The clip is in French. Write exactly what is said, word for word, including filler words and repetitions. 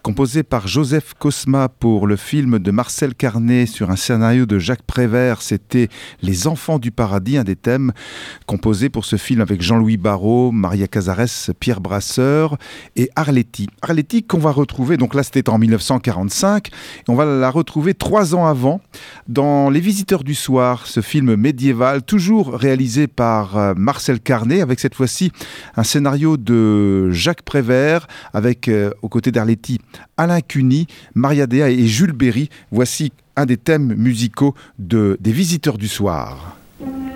composé par Joseph Cosma pour le film de Marcel Carné sur un scénario de Jacques Prévert. C'était Les Enfants du Paradis, un des thèmes composés pour ce film avec Jean-Louis Barrault, Maria Cazares, Pierre Brasseur et Arletty. Arletty qu'on va retrouver, donc là c'était en mille neuf cent quarante-cinq, et on va la retrouver trois ans avant dans Les Visiteurs du Soir, ce film médiéval, toujours réalisé par Marcel Carné, avec cette fois-ci un scénario de Jacques Prévert, avec euh, aux côtés d'Arletty, Alain Cuny, Maria Dea et Jules Berry. Voici un des thèmes musicaux de, des Visiteurs du Soir.